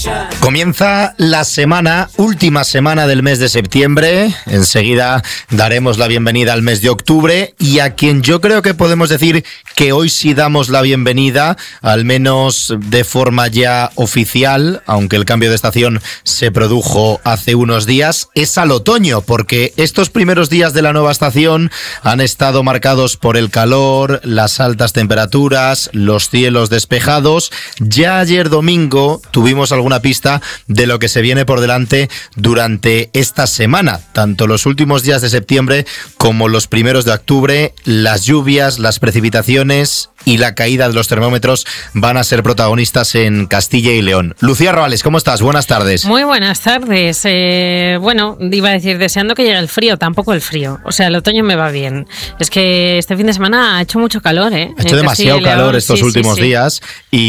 Comienza la última semana del mes de septiembre. Enseguida daremos la bienvenida al mes de octubre y a quien yo creo que podemos decir que hoy sí damos la bienvenida, al menos de forma ya oficial, aunque el cambio de estación se produjo hace unos días, es al otoño, porque estos primeros días de la nueva estación han estado marcados por el calor, las altas temperaturas, los cielos despejados. Ya ayer domingo tuvimos alguna pista de lo que se viene por delante durante esta semana, tanto los últimos días de septiembre como los primeros de octubre. Las lluvias, las precipitaciones y la caída de los termómetros van a ser protagonistas en Castilla y León. Lucía Roales, ¿cómo estás? Buenas tardes. Muy buenas tardes. Bueno, iba a decir, deseando que llegue el frío, tampoco el frío. O sea, el otoño me va bien. Es que este fin de semana ha hecho mucho calor, ¿eh? Ha hecho demasiado calor estos últimos días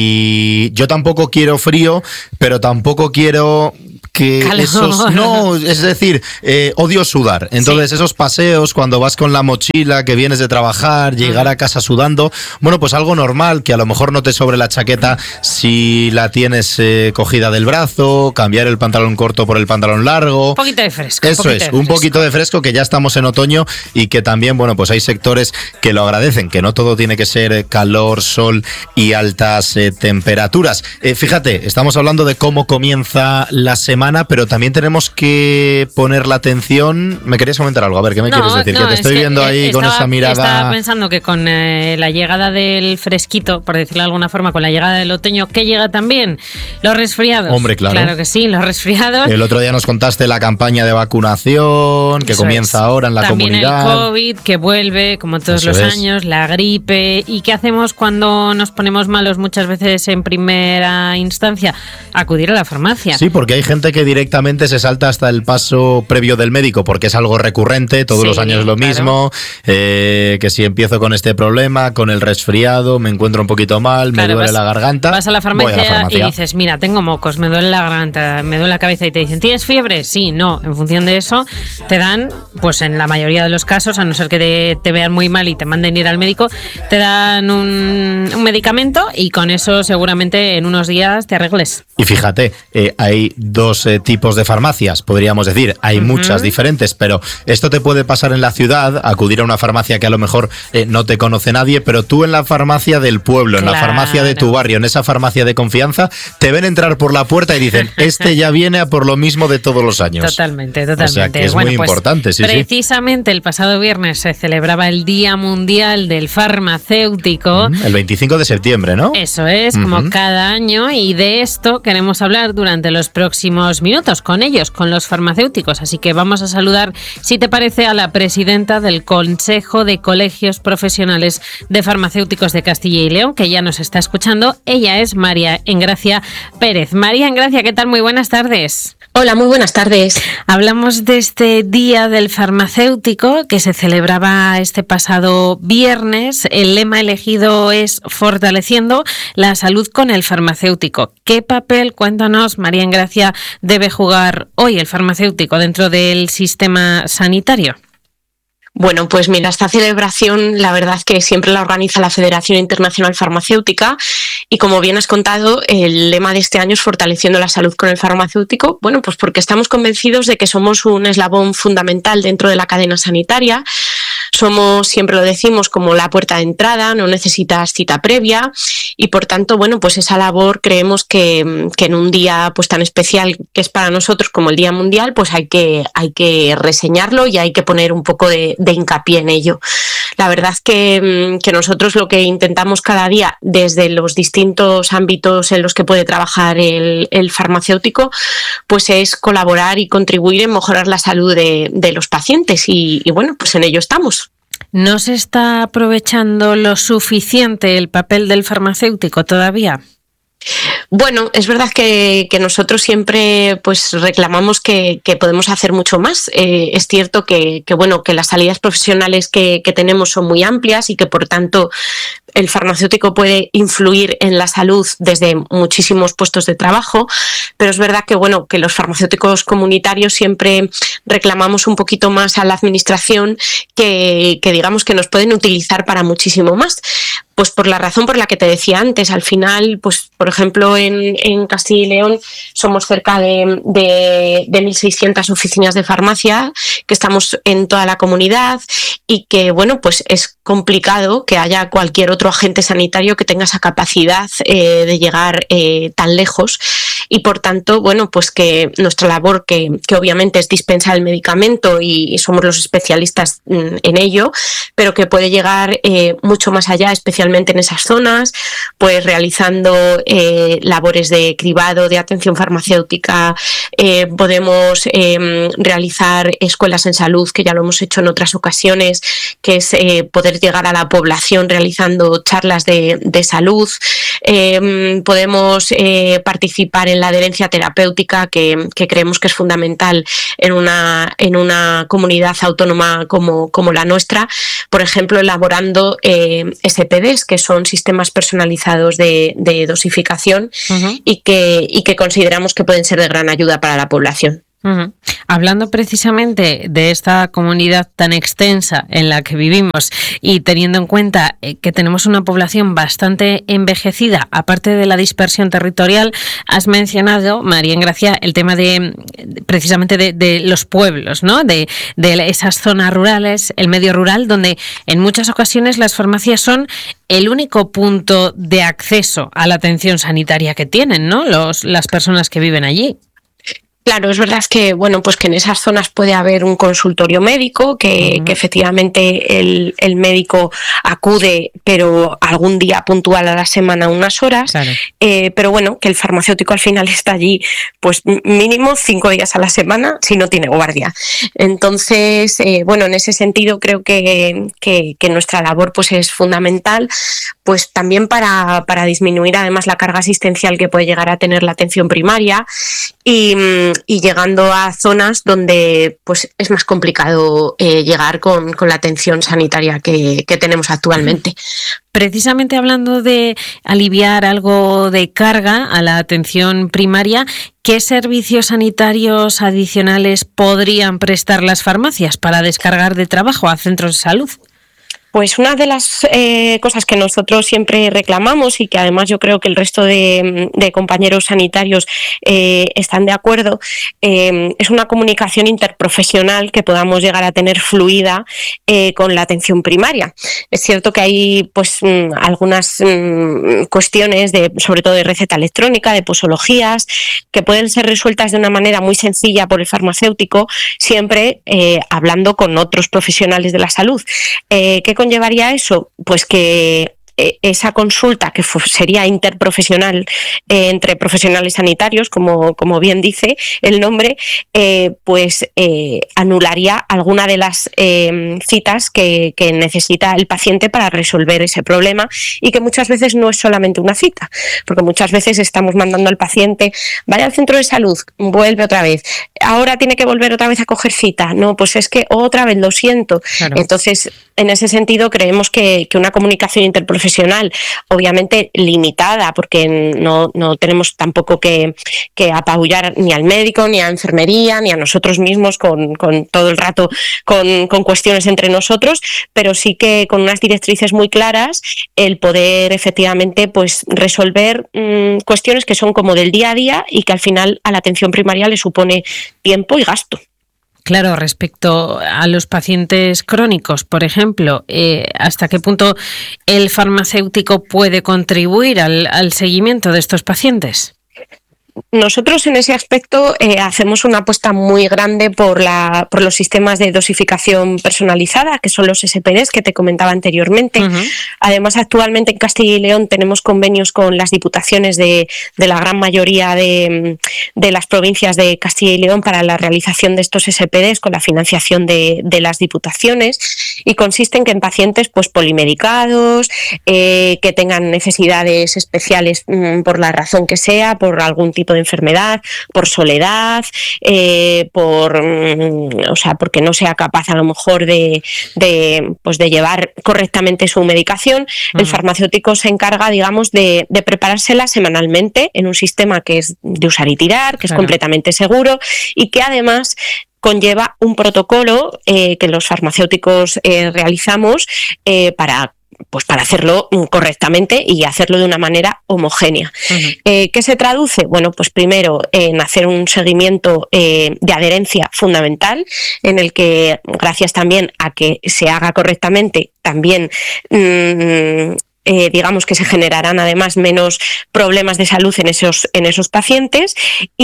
y yo tampoco quiero frío, pero tampoco quiero que esos... No, es decir, odio sudar. Entonces, esos paseos cuando vas con la mochila, que vienes de trabajar, llegar a casa sudando, bueno, pues algo normal, que a lo mejor no te sobre la chaqueta si la tienes cogida del brazo, cambiar el pantalón corto por el pantalón largo. Un poquito de fresco. Eso es, un poquito de fresco, que ya estamos en otoño y que también, bueno, pues hay sectores que lo agradecen, que no todo tiene que ser calor, sol y altas temperaturas. Fíjate, estamos hablando de cómo comienza la semana, pero también tenemos que poner la atención. ¿Me querías comentar algo? A ver, ¿qué me quieres decir? Que te estoy viendo ahí con esa mirada. Estaba pensando que con la llegada del fresquito, por decirlo de alguna forma, con la llegada del otoño, ¿qué llega también? Los resfriados. Hombre, claro. Claro que sí, los resfriados. El otro día nos contaste la campaña de vacunación que comienza ahora en la comunidad. También el COVID, que vuelve, como todos los años, la gripe. ¿Y qué hacemos cuando nos ponemos malos muchas veces en primera instancia? Acudir a la farmacia. Sí, porque hay gente que directamente se salta hasta el paso previo del médico, porque es algo recurrente, todos los años lo mismo, que si empiezo con este problema, con el resfriado, me encuentro un poquito mal, me duele la garganta. Vas a la farmacia y dices, mira, tengo mocos, me duele la garganta, me duele la cabeza, y te dicen, ¿tienes fiebre? Sí, no. En función de eso, te dan, pues en la mayoría de los casos, a no ser que te vean muy mal y te manden ir al médico, te dan un medicamento y con eso seguramente en unos días te arregles. Y fíjate, hay dos tipos de farmacias, podríamos decir, hay muchas diferentes, pero esto te puede pasar en la ciudad, acudir a una farmacia que a lo mejor no te conoce nadie, pero tú en la farmacia del pueblo, en la farmacia de tu barrio, en esa farmacia de confianza, te ven entrar por la puerta y dicen, este ya viene a por lo mismo de todos los años. Totalmente. O sea que es muy importante, sí. Precisamente el pasado viernes se celebraba el Día Mundial del Farmacéutico. El 25 de septiembre, ¿no? Eso es, como cada año, y de esto queremos hablar durante los próximos minutos con ellos, con los farmacéuticos. Así que vamos a saludar, si te parece, a la presidenta del Consejo de Colegios Profesionales de Farmacéuticos de Castilla y León, que ya nos está escuchando. Ella es María Engracia Pérez. María Engracia, ¿qué tal? Muy buenas tardes. Hola, muy buenas tardes. Hablamos de este Día del Farmacéutico que se celebraba este pasado viernes. El lema elegido es Fortaleciendo la salud con el farmacéutico. ¿Qué papel, cuéntanos, María Engracia, debe jugar hoy el farmacéutico dentro del sistema sanitario? Bueno, pues mira, esta celebración la verdad es que siempre la organiza la Federación Internacional Farmacéutica y como bien has contado, el lema de este año es Fortaleciendo la salud con el farmacéutico. Bueno, pues porque estamos convencidos de que somos un eslabón fundamental dentro de la cadena sanitaria. Somos, siempre lo decimos, como la puerta de entrada, no necesitas cita previa y por tanto, bueno, pues esa labor creemos que en un día pues tan especial que es para nosotros como el Día Mundial, pues hay que reseñarlo y hay que poner un poco de hincapié en ello. La verdad es que nosotros lo que intentamos cada día desde los distintos ámbitos en los que puede trabajar el farmacéutico, pues es colaborar y contribuir en mejorar la salud de los pacientes y bueno, pues en ello estamos. ¿No se está aprovechando lo suficiente el papel del farmacéutico todavía? Bueno, es verdad que nosotros siempre pues reclamamos que podemos hacer mucho más. Es cierto que las salidas profesionales que tenemos son muy amplias y que por tanto el farmacéutico puede influir en la salud desde muchísimos puestos de trabajo, pero es verdad que, bueno, que los farmacéuticos comunitarios siempre reclamamos un poquito más a la administración que digamos que nos pueden utilizar para muchísimo más. Pues por la razón por la que te decía antes, al final, pues por ejemplo en Castilla y León somos cerca de 1.600 oficinas de farmacia que estamos en toda la comunidad y que, bueno, pues es complicado que haya cualquier otro agente sanitario que tenga esa capacidad de llegar tan lejos y por tanto, bueno, pues que nuestra labor, que obviamente es dispensar el medicamento y somos los especialistas en ello, pero que puede llegar mucho más allá, especialmente en esas zonas, pues realizando labores de cribado, de atención farmacéutica, podemos realizar escuelas en salud, que ya lo hemos hecho en otras ocasiones, que es poder llegar a la población realizando charlas de salud, podemos participar en la adherencia terapéutica, que creemos que es fundamental en una comunidad autónoma como la nuestra, por ejemplo, elaborando SPDs, que son sistemas personalizados de dosificación y que consideramos que pueden ser de gran ayuda para la población. Uh-huh. Hablando precisamente de esta comunidad tan extensa en la que vivimos y teniendo en cuenta que tenemos una población bastante envejecida, aparte de la dispersión territorial, has mencionado, María Engracia, el tema de precisamente de los pueblos, ¿no? De esas zonas rurales, el medio rural, donde en muchas ocasiones las farmacias son el único punto de acceso a la atención sanitaria que tienen, ¿no? Las personas que viven allí. Claro, es verdad que, bueno, pues que en esas zonas puede haber un consultorio médico, que efectivamente el médico acude, pero algún día puntual a la semana, unas horas, claro. Pero bueno, que el farmacéutico al final está allí, pues mínimo 5 días a la semana, si no tiene guardia. Entonces, bueno, en ese sentido creo que nuestra labor pues es fundamental, pues también para disminuir además la carga asistencial que puede llegar a tener la atención primaria y llegando a zonas donde pues es más complicado llegar con la atención sanitaria que tenemos actualmente. Precisamente hablando de aliviar algo de carga a la atención primaria, ¿qué servicios sanitarios adicionales podrían prestar las farmacias para descargar de trabajo a centros de salud? Pues una de las cosas que nosotros siempre reclamamos y que además yo creo que el resto de compañeros sanitarios están de acuerdo, es una comunicación interprofesional que podamos llegar a tener fluida con la atención primaria. Es cierto que hay pues algunas cuestiones sobre todo de receta electrónica, de posologías, que pueden ser resueltas de una manera muy sencilla por el farmacéutico, siempre hablando con otros profesionales de la salud. ¿Qué conllevaría eso? Pues que esa consulta, que sería interprofesional entre profesionales sanitarios, como bien dice el nombre, pues anularía alguna de las citas que necesita el paciente para resolver ese problema, y que muchas veces no es solamente una cita, porque muchas veces estamos mandando al paciente, vaya al centro de salud, vuelve otra vez, ahora tiene que volver otra vez a coger cita, no, pues es que otra vez, lo siento. Claro. Entonces, en ese sentido creemos que una comunicación interprofesional, obviamente limitada, porque no tenemos tampoco que apabullar ni al médico, ni a enfermería, ni a nosotros mismos con todo el rato con cuestiones entre nosotros, pero sí que con unas directrices muy claras, el poder efectivamente pues resolver cuestiones que son como del día a día y que al final a la atención primaria le supone tiempo y gasto. Claro, respecto a los pacientes crónicos, por ejemplo, ¿hasta qué punto el farmacéutico puede contribuir al seguimiento de estos pacientes? Nosotros en ese aspecto hacemos una apuesta muy grande por los sistemas de dosificación personalizada, que son los SPDs que te comentaba anteriormente. Uh-huh. Además, actualmente en Castilla y León tenemos convenios con las diputaciones de la gran mayoría de las provincias de Castilla y León para la realización de estos SPDs con la financiación de las diputaciones, y consisten que en pacientes pues polimedicados, que tengan necesidades especiales por la razón que sea, por algún tipo tipo de enfermedad, por soledad, porque no sea capaz a lo mejor de llevar correctamente su medicación. El farmacéutico se encarga, digamos, de preparársela semanalmente en un sistema que es de usar y tirar, que es completamente seguro y que además conlleva un protocolo que los farmacéuticos realizamos para hacerlo correctamente y hacerlo de una manera homogénea. ¿Qué se traduce? Bueno, pues primero en hacer un seguimiento de adherencia fundamental, en el que, gracias también a que se haga correctamente, también digamos que se generarán además menos problemas de salud en esos pacientes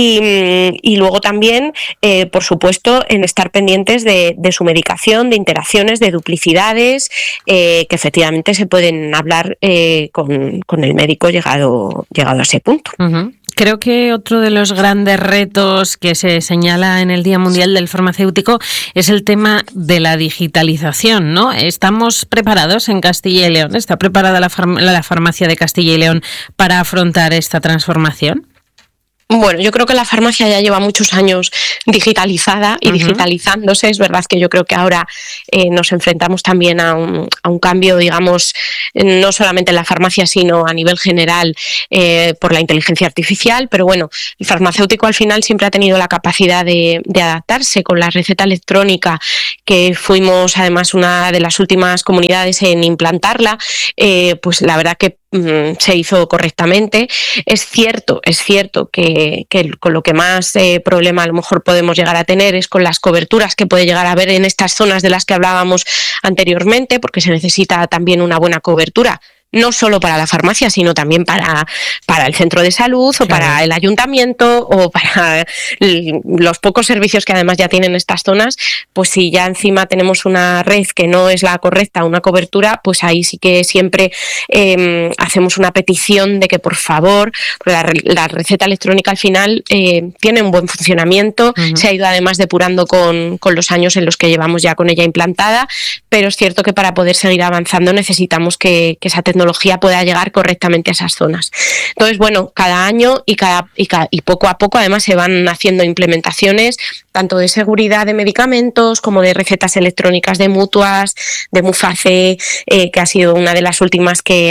y luego también, por supuesto, en estar pendientes de su medicación, de interacciones, de duplicidades, que efectivamente se pueden hablar con el médico llegado a ese punto. Creo que otro de los grandes retos que se señala en el Día Mundial del Farmacéutico es el tema de la digitalización, ¿no? ¿Estamos preparados en Castilla y León? ¿Está preparada la farmacia de Castilla y León para afrontar esta transformación? Bueno, yo creo que la farmacia ya lleva muchos años digitalizada y digitalizándose. Es verdad que yo creo que ahora nos enfrentamos también a un cambio, digamos, no solamente en la farmacia, sino a nivel general por la inteligencia artificial. Pero bueno, el farmacéutico al final siempre ha tenido la capacidad de adaptarse. Con la receta electrónica, que fuimos además una de las últimas comunidades en implantarla, pues la verdad que se hizo correctamente. Es cierto que con lo que más problema a lo mejor podemos llegar a tener es con las coberturas que puede llegar a haber en estas zonas de las que hablábamos anteriormente, porque se necesita también una buena cobertura, no solo para la farmacia, sino también para el centro de salud o para el ayuntamiento o para los pocos servicios que además ya tienen estas zonas. Pues si ya encima tenemos una red que no es la correcta, una cobertura, pues ahí sí que siempre hacemos una petición de que por favor, la receta electrónica al final tiene un buen funcionamiento, se ha ido además depurando con los años en los que llevamos ya con ella implantada, pero es cierto que para poder seguir avanzando necesitamos que esa tecnología pueda llegar correctamente a esas zonas. Entonces, bueno, cada año y poco a poco además se van haciendo implementaciones tanto de seguridad de medicamentos como de recetas electrónicas de mutuas, de Muface, que ha sido una de las últimas que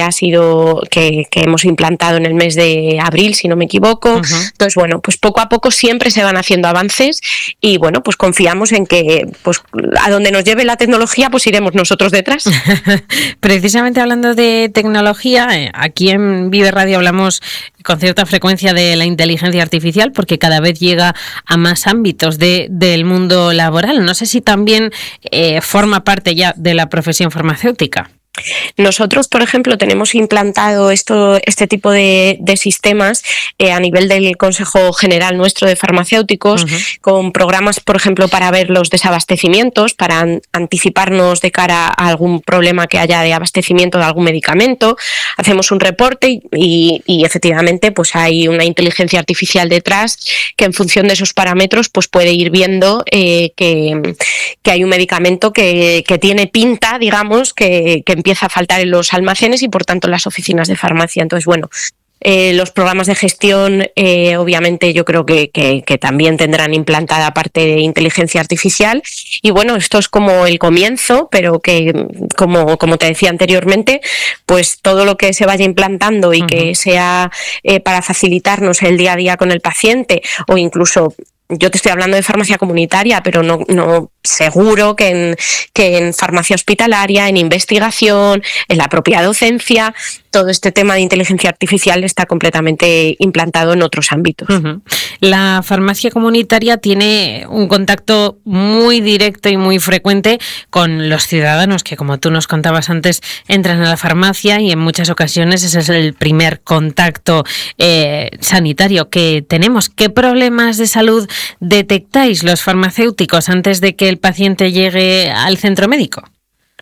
hemos implantado en el mes de abril, si no me equivoco. Entonces, bueno, pues poco a poco siempre se van haciendo avances y bueno, pues confiamos en que pues a donde nos lleve la tecnología, pues iremos nosotros detrás. Precisamente hablando de tecnología, aquí en Vive Radio hablamos con cierta frecuencia de la inteligencia artificial porque cada vez llega a más ámbitos del mundo laboral. No sé si también forma parte ya de la profesión farmacéutica. Nosotros, por ejemplo, tenemos implantado este tipo de sistemas a nivel del Consejo General nuestro de Farmacéuticos, con programas, por ejemplo, para ver los desabastecimientos, para anticiparnos de cara a algún problema que haya de abastecimiento de algún medicamento. Hacemos un reporte y efectivamente pues hay una inteligencia artificial detrás que en función de esos parámetros pues puede ir viendo que hay un medicamento que tiene pinta, digamos, que empieza a faltar en los almacenes y por tanto en las oficinas de farmacia. Entonces, bueno, los programas de gestión obviamente yo creo que también tendrán implantada parte de inteligencia artificial y bueno, esto es como el comienzo, pero que como te decía anteriormente, pues todo lo que se vaya implantando y que sea para facilitarnos el día a día con el paciente o incluso... Yo te estoy hablando de farmacia comunitaria, pero no seguro que en farmacia hospitalaria, en investigación, en la propia docencia, todo este tema de inteligencia artificial está completamente implantado en otros ámbitos. La farmacia comunitaria tiene un contacto muy directo y muy frecuente con los ciudadanos que, como tú nos contabas antes, entran a la farmacia y en muchas ocasiones ese es el primer contacto sanitario que tenemos. ¿Qué problemas de salud detectáis los farmacéuticos antes de que el paciente llegue al centro médico?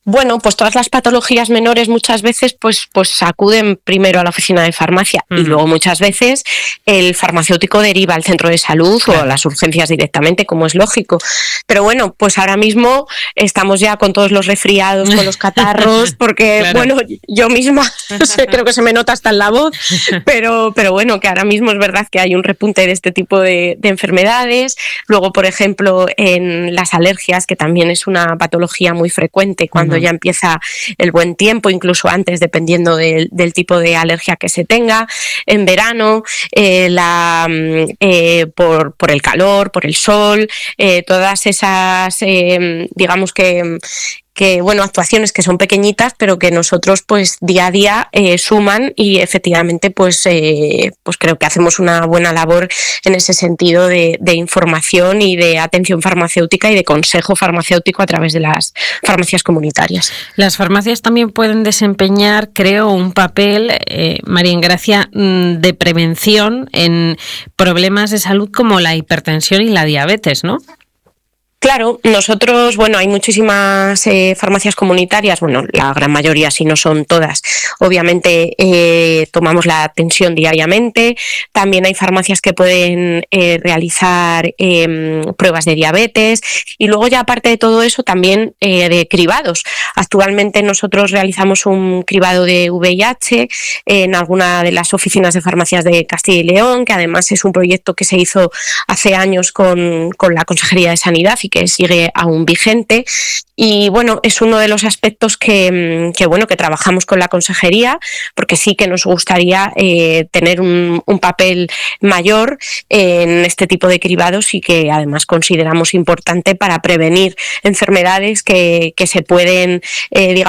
Bueno, pues todas las patologías menores muchas veces pues acuden primero a la oficina de farmacia y luego muchas veces el farmacéutico deriva al centro de salud o a las urgencias directamente, como es lógico. Pero bueno, pues ahora mismo estamos ya con todos los resfriados, con los catarros, porque bueno, yo misma creo que se me nota hasta en la voz, pero bueno, que ahora mismo es verdad que hay un repunte de este tipo de enfermedades. Luego, por ejemplo, en las alergias, que también es una patología muy frecuente cuando ya empieza el buen tiempo, incluso antes, dependiendo del tipo de alergia que se tenga. En verano, por el calor, por el sol, todas esas, digamos que bueno, actuaciones que son pequeñitas, pero que nosotros pues día a día suman y efectivamente pues creo que hacemos una buena labor en ese sentido de información y de atención farmacéutica y de consejo farmacéutico a través de las farmacias comunitarias. Las farmacias también pueden desempeñar, creo, un papel, María Engracia, de prevención en problemas de salud como la hipertensión y la diabetes, ¿no? Claro, nosotros, bueno, hay muchísimas farmacias comunitarias, bueno, la gran mayoría, si no son todas, obviamente tomamos la atención diariamente. También hay farmacias que pueden realizar pruebas de diabetes y luego ya aparte de todo eso también de cribados. Actualmente nosotros realizamos un cribado de VIH en alguna de las oficinas de farmacias de Castilla y León, que además es un proyecto que se hizo hace años con la Consejería de Sanidad y que sigue aún vigente. Y bueno, es uno de los aspectos que trabajamos con la consejería, porque sí que nos gustaría tener un papel mayor en este tipo de cribados y que además consideramos importante para prevenir enfermedades que se pueden, digamos,